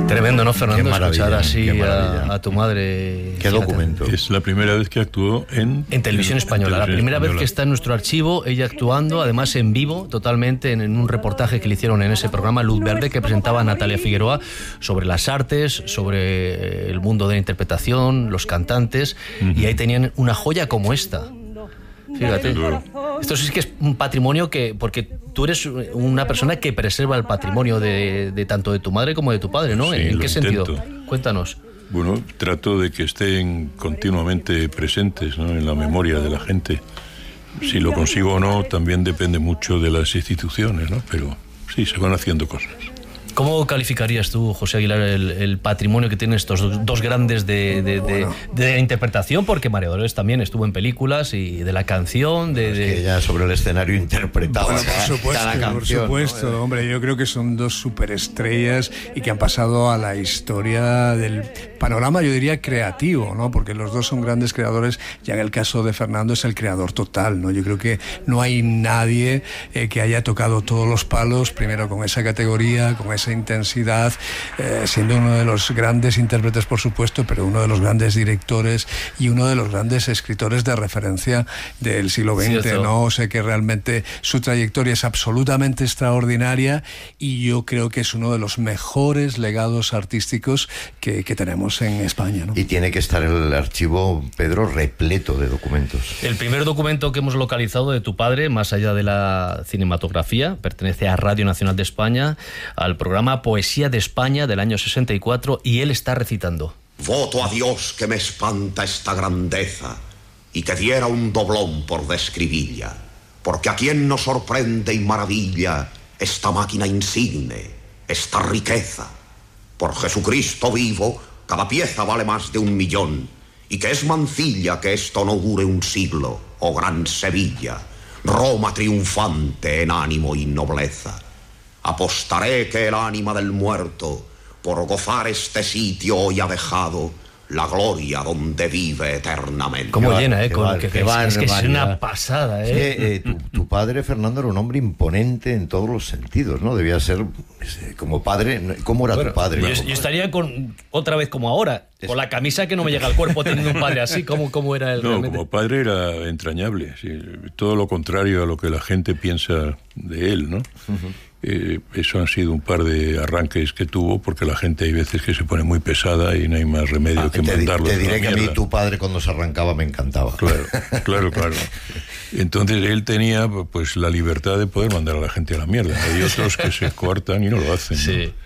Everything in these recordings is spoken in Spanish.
Tremendo, ¿no, Fernando? Escuchar así a tu madre. ¿Qué documento? Es la primera vez que actuó en Televisión Española. La primera vez que está en nuestro archivo, ella actuando, además en vivo, totalmente, en un reportaje que le hicieron en ese programa Luz Verde, que presentaba Natalia Figueroa, sobre las artes, sobre el mundo de la interpretación, los cantantes, y ahí tenían una joya como esta. Fíjate, esto sí que es un patrimonio porque tú eres una persona que preserva el patrimonio de tanto de tu madre como de tu padre, ¿no? Sí, ¿En qué sentido? Intento. Cuéntanos. Bueno, trato de que estén continuamente presentes, ¿no?, en la memoria de la gente. Si lo consigo o no, también depende mucho de las instituciones, ¿no? Pero sí, se van haciendo cosas. ¿Cómo calificarías tú, José Aguilar, el patrimonio que tienen estos dos grandes de interpretación? Porque María Dolores también estuvo en películas y de la canción, Es que ella sobre el escenario interpretaba cada canción. Por supuesto, ¿no? Hombre, yo creo que son dos superestrellas y que han pasado a la historia del panorama, yo diría, creativo, ¿no? Porque los dos son grandes creadores. Ya en el caso de Fernando es el creador total, ¿no? Yo creo que no hay nadie que haya tocado todos los palos, primero con esa categoría, con esa intensidad, siendo uno de los grandes intérpretes, por supuesto, pero uno de los grandes directores y uno de los grandes escritores de referencia del siglo XX, ¿cierto? ¿No? O sea que realmente su trayectoria es absolutamente extraordinaria y yo creo que es uno de los mejores legados artísticos que tenemos en España, ¿no? Y tiene que estar el archivo, Pedro, repleto de documentos. El primer documento que hemos localizado de tu padre, más allá de la cinematografía, pertenece a Radio Nacional de España, al programa Poesía de España del año 64, y él está recitando: voto a Dios que me espanta esta grandeza y que diera un doblón por describilla, porque a quien nos sorprende y maravilla esta máquina insigne, esta riqueza. Por Jesucristo vivo, cada pieza vale más de 1.000.000, y que es mancilla que esto no dure un siglo, oh gran Sevilla, Roma triunfante en ánimo y nobleza. Apostaré que el ánima del muerto, por gozar este sitio hoy ha dejado la gloria donde vive eternamente. Cómo llena, es que es una pasada, Tu padre, Fernando, era un hombre imponente en todos los sentidos, ¿no? Debía ser, como padre. ¿Cómo era tu padre? Yo estaría otra vez como ahora, con la camisa que no me llega al cuerpo teniendo un padre así. ¿Cómo era él? No, realmente? Como padre era entrañable, sí, todo lo contrario a lo que la gente piensa de él, ¿no? Uh-huh. Eso han sido un par de arranques que tuvo, porque la gente hay veces que se pone muy pesada y no hay más remedio que mandarlo. Te diré que a mí tu padre cuando se arrancaba me encantaba. Claro. Entonces él tenía pues la libertad de poder mandar a la gente a la mierda. Hay otros que se coartan y no lo hacen, sí, ¿no?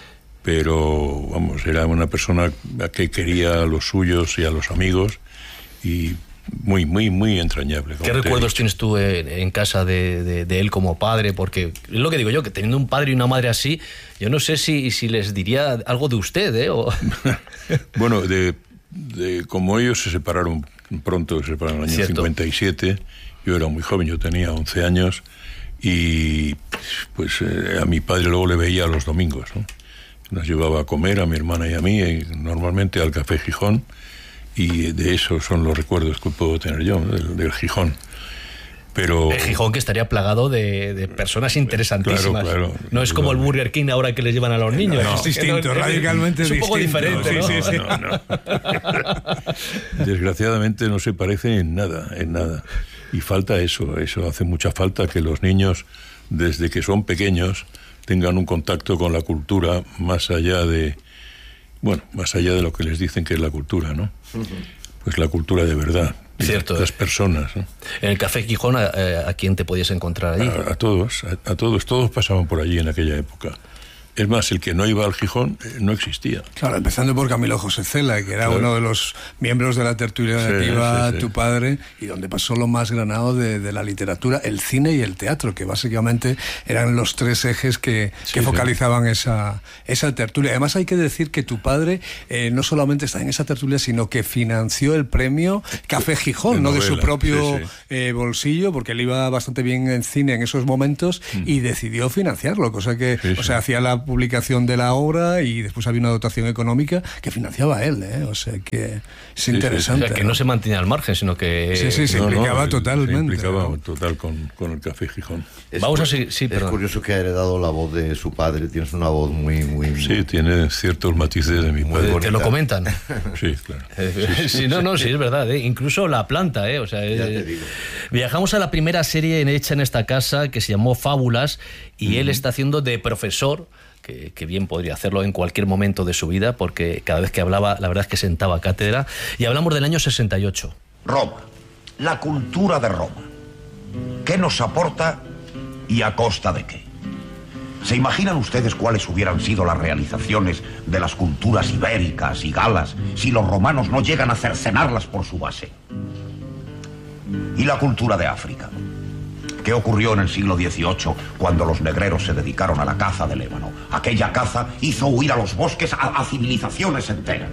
Pero vamos, era una persona que quería a los suyos y a los amigos, y muy entrañable. ¿Qué recuerdos tienes tú en casa de él como padre? Porque es lo que digo yo, que teniendo un padre y una madre así, yo no sé si les diría algo de usted, ¿eh? Bueno, como ellos se separaron pronto, se separaron en el año 57, yo era muy joven, yo tenía 11 años, y pues a mi padre luego le veía los domingos, ¿no? Nos llevaba a comer a mi hermana y a mí, normalmente al Café Gijón, y de esos son los recuerdos que puedo tener yo, del Gijón. Pero el Gijón, que estaría plagado de personas interesantísimas. Claro, no es como el Burger King ahora que les llevan a los niños. No, es distinto, radicalmente es un poco distinto. diferente, Sí. No. Desgraciadamente no se parece en nada. Y falta eso hace mucha falta, que los niños, desde que son pequeños, tengan un contacto con la cultura más allá de lo que les dicen que es la cultura, ¿no? Pues la cultura de verdad. Cierto. Las personas, ¿no? En el Café Gijón, ¿a quién te podías encontrar allí? A todos pasaban por allí en aquella época. Es más, el que no iba al Gijón no existía. Claro, empezando por Camilo José Cela, que era uno de los miembros de la tertulia nativa, tu padre, y donde pasó lo más granado de la literatura, el cine y el teatro, que básicamente eran los tres ejes que focalizaban esa tertulia. Además, hay que decir que tu padre no solamente está en esa tertulia, sino que financió el premio Café Gijón, de su propio bolsillo, porque él iba bastante bien en cine en esos momentos, y decidió financiarlo, cosa que, hacía publicación de la obra y después había una dotación económica que financiaba él, o sea que es interesante. O sea, que no se mantenía al margen, sino que... se implicaba totalmente. Se implicaba total con el Café Gijón. Vamos a seguir, es curioso que ha heredado la voz de su padre, tienes una voz muy... Sí, tiene ciertos matices de mi padre. ¿Te lo comentan? Sí, claro. Sí, es verdad, incluso la planta, o sea, ya te digo. Viajamos a la primera serie hecha en esta casa, que se llamó Fábulas, y él está haciendo de profesor, que bien podría hacerlo en cualquier momento de su vida, porque cada vez que hablaba, la verdad es que sentaba cátedra, y hablamos del año 68. Roma, la cultura de Roma. ¿Qué nos aporta y a costa de qué? ¿Se imaginan ustedes cuáles hubieran sido las realizaciones de las culturas ibéricas y galas si los romanos no llegan a cercenarlas por su base? ¿Y la cultura de África? ¿Qué ocurrió en el siglo XVIII cuando los negreros se dedicaron a la caza del ébano? Aquella caza hizo huir a los bosques a civilizaciones enteras.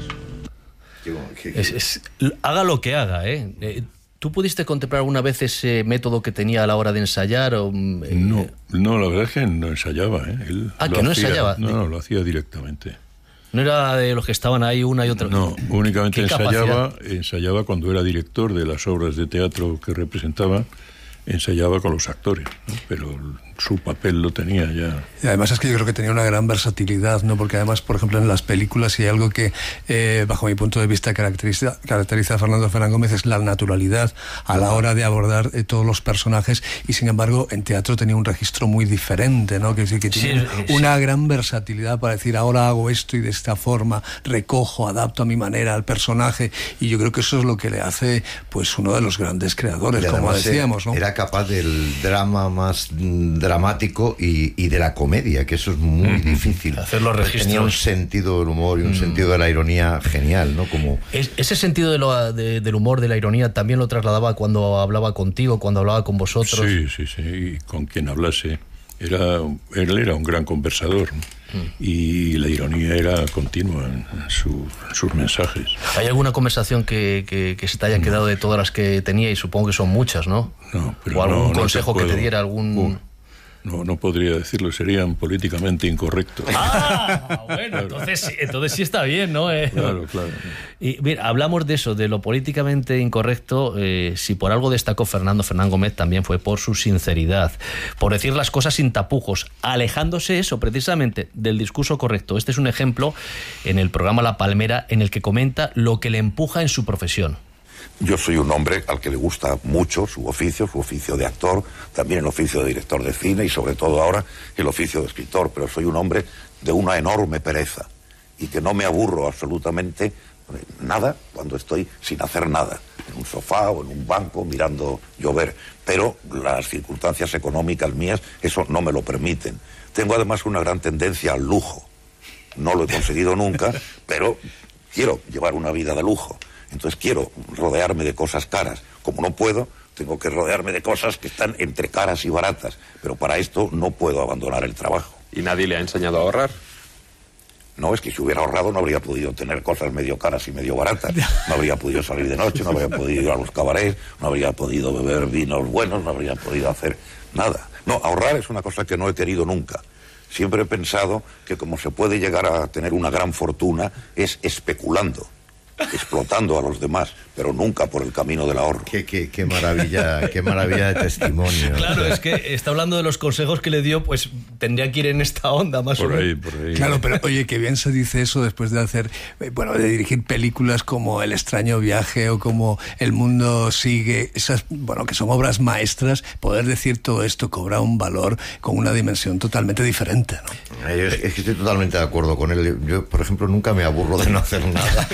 Haga lo que haga, ¿Tú pudiste contemplar alguna vez ese método que tenía a la hora de ensayar? No, la verdad es que no ensayaba. Él no ensayaba. No, lo hacía directamente. ¿No era de los que estaban ahí una y otra? No, únicamente ensayaba cuando era director de las obras de teatro que representaba, ensayaba con los actores, ¿no? Pero su papel lo tenía ya. Y además es que yo creo que tenía una gran versatilidad, ¿no? Porque además, por ejemplo, en las películas, si hay algo que, bajo mi punto de vista, caracteriza a Fernando Fernán Gómez, es la naturalidad a la hora de abordar todos los personajes, y sin embargo, en teatro tenía un registro muy diferente, ¿no? Que tiene una gran versatilidad para decir, ahora hago esto y de esta forma, recojo, adapto a mi manera al personaje, y yo creo que eso es lo que le hace, pues, uno de los grandes creadores, como decíamos, ¿no? Era capaz del drama más dramático y de la comedia, que eso es muy difícil. Hacer los registros. Tenía un sentido del humor y un sentido de la ironía genial, ¿no? Como... Ese sentido del humor, de la ironía, también lo trasladaba cuando hablaba contigo, cuando hablaba con vosotros. Sí, y con quien hablase. Él era un gran conversador, y la ironía era continua en sus mensajes. ¿Hay alguna conversación que se te haya quedado de todas las que tenía? Y supongo que son muchas, ¿no? No, pero o algún consejo que te diera, algún... No podría decirlo, serían políticamente incorrectos. Bueno, claro. entonces sí está bien, ¿no? Claro. Y mira, hablamos de eso, de lo políticamente incorrecto. Si por algo destacó Fernán Gómez, también fue por su sinceridad, por decir las cosas sin tapujos, alejándose eso precisamente del discurso correcto. Este es un ejemplo en el programa La Palmera, en el que comenta lo que le empuja en su profesión. Yo soy un hombre al que le gusta mucho su oficio de actor, también el oficio de director de cine y sobre todo ahora el oficio de escritor, pero soy un hombre de una enorme pereza y que no me aburro absolutamente nada cuando estoy sin hacer nada, en un sofá o en un banco mirando llover, pero las circunstancias económicas mías eso no me lo permiten. Tengo además una gran tendencia al lujo, no lo he conseguido nunca, pero quiero llevar una vida de lujo. Entonces quiero rodearme de cosas caras. Como no puedo, tengo que rodearme de cosas que están entre caras y baratas. Pero para esto no puedo abandonar el trabajo. ¿Y nadie le ha enseñado a ahorrar? No, es que si hubiera ahorrado no habría podido tener cosas medio caras y medio baratas. No habría podido salir de noche, no habría podido ir a los cabarets, no habría podido beber vinos buenos, no habría podido hacer nada. No, ahorrar es una cosa que no he querido nunca. Siempre he pensado que como se puede llegar a tener una gran fortuna es especulando, explotando a los demás, pero nunca por el camino del ahorro. Qué maravilla de testimonio. Claro, es que está hablando de los consejos que le dio, pues tendría que ir en esta onda más o menos. Por ahí. Claro, pero oye, que bien se dice eso después de hacer, de dirigir películas como El extraño viaje o como El mundo sigue, esas, que son obras maestras. Poder decir todo esto cobra un valor con una dimensión totalmente diferente, ¿no? Es que estoy totalmente de acuerdo con él. Yo, por ejemplo, nunca me aburro de no hacer nada.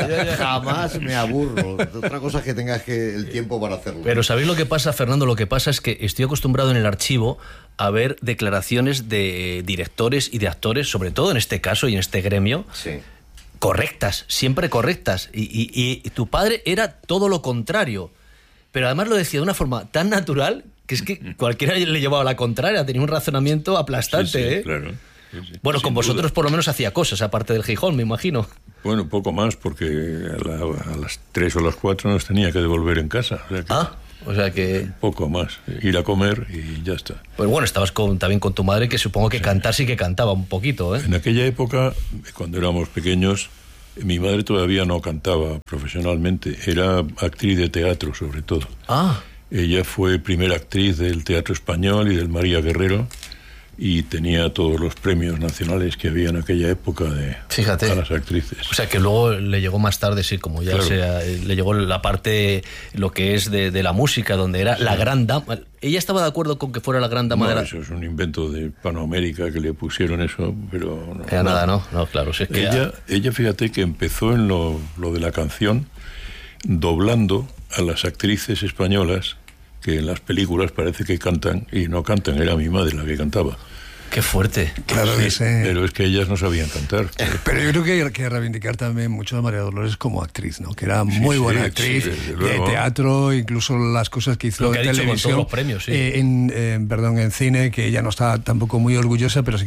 Jamás me aburro. Otra cosa es que tengas el tiempo para hacerlo. Pero ¿sabéis lo que pasa, Fernando? Lo que pasa es que estoy acostumbrado en el archivo a ver declaraciones de directores y de actores, sobre todo en este caso y en este gremio, sí, correctas, siempre correctas. Y tu padre era todo lo contrario. Pero además lo decía de una forma tan natural que es que cualquiera le llevaba a la contraria. Tenía un razonamiento aplastante, sí, claro. Sí, bueno, con vosotros duda. Por lo menos hacía cosas, aparte del Gijón, me imagino. Bueno, poco más, porque a las 3 o las 4 nos tenía que devolver en casa. O sea que... O sea que... Poco más, ir a comer y ya está. Pues bueno, estabas también con tu madre, que supongo que cantar sí que cantaba un poquito, ¿eh? En aquella época, cuando éramos pequeños, mi madre todavía no cantaba profesionalmente, era actriz de teatro sobre todo. Ah. Ella fue primera actriz del Teatro Español y del María Guerrero, y tenía todos los premios nacionales que había en aquella época a las actrices. O sea que luego le llegó más tarde, sí, como ya sea, le llegó la parte, lo que es de la música, donde era la gran dama. ¿Ella estaba de acuerdo con que fuera la gran dama de la...? Eso es un invento de Panoamérica, que le pusieron eso, pero... No, era nada, ¿no? No, claro. Si es que ella, fíjate que empezó en lo de la canción, doblando a las actrices españolas, que en las películas parece que cantan, y no cantan, era mi madre la que cantaba. ¡Qué fuerte! Claro que sí. Pero es que ellas no sabían cantar. Pero yo creo que hay que reivindicar también mucho a María Dolores como actriz, ¿no? Que era muy buena actriz de teatro, incluso las cosas que hizo en televisión, con todos los premios, sí. en cine, que ella no está tampoco muy orgullosa, pero sí